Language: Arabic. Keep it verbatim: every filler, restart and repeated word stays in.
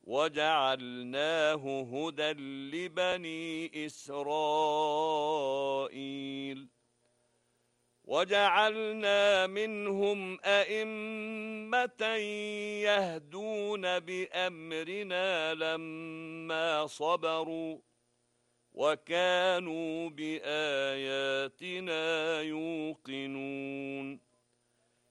وجعلناه هدى لبني إسرائيل وجعلنا منهم أئمة يهدون بأمرنا لما صبروا وكانوا بآياتنا يوقنون